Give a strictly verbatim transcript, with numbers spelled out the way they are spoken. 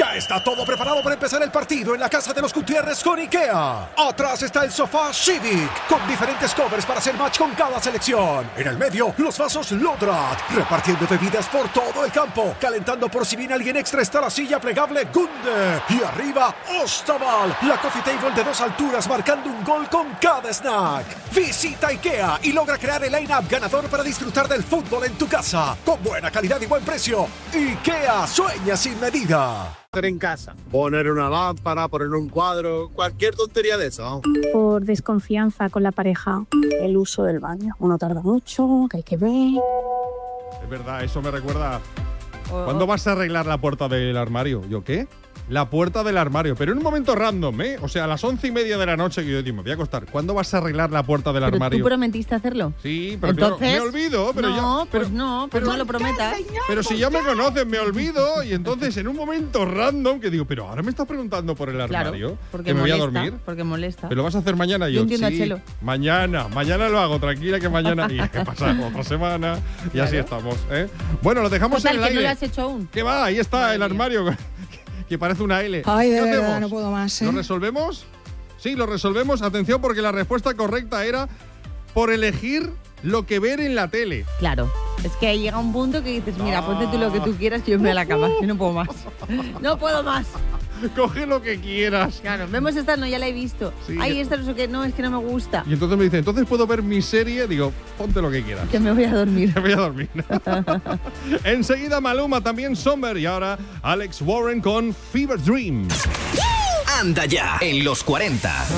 Ya está todo preparado para empezar el partido en la casa de los Gutiérrez con IKEA. Atrás está el sofá Civic, con diferentes covers para hacer match con cada selección. En el medio, los vasos Lodrat, repartiendo bebidas por todo el campo. Calentando por si viene alguien extra está la silla plegable Gunde. Y arriba, Ostaval, la coffee table de dos alturas marcando un gol con cada snack. Visita IKEA y logra crear el line-up ganador para disfrutar del fútbol en tu casa. Con buena calidad y buen precio. IKEA, sueña sin medida. En casa, poner una lámpara, poner un cuadro, cualquier tontería de eso. Por desconfianza con la pareja. El uso del baño. Uno tarda mucho, que hay que ver. Es verdad, eso me recuerda. Oh. ¿Cuándo vas a arreglar la puerta del armario? ¿Yo qué? La puerta del armario, pero en un momento random, ¿eh? O sea, a las once y media de la noche que yo digo, me voy a acostar. ¿Cuándo vas a arreglar la puerta del ¿Pero armario? ¿Tú prometiste hacerlo? Sí, pero entonces me olvido. Pero no, ya, pero, pues no, pues pero, no lo prometas. Pero si ya me conocen, me olvido. Y entonces, en un momento random, que digo, pero ahora me estás preguntando por el armario. Claro, porque que me molesta, voy a dormir. Porque molesta. ¿Pero lo vas a hacer mañana? Yo Yo, entiendo sí, a Chelo. Mañana, mañana lo hago, tranquila que mañana. Y que pasa otra semana. Y claro. Así estamos, ¿eh? Bueno, lo dejamos Total, en el que aire. no lo has hecho aún. ¿Qué va? Ahí está Madre el mía. armario. Que parece una L. Ay, de ¿Qué verdad, hacemos? no puedo más, ¿eh? ¿Lo resolvemos? Sí, lo resolvemos. Atención, porque la respuesta correcta era por elegir lo que ver en la tele. Claro. Es que llega un punto que dices, mira, Ah. ponte tú lo que tú quieras que yo me voy a la cama. Yo no puedo más. No puedo más. Coge lo que quieras. Claro, vemos esta, no, ya la he visto. Sí. Ay, esta no sé qué, no, es que no me gusta. Y entonces me dice, entonces puedo ver mi serie. Digo, ponte lo que quieras. Que me voy a dormir. Me voy a dormir. Enseguida Maluma, también Somber. Y ahora Alex Warren con Fever Dream. Anda ya, en los cuarenta.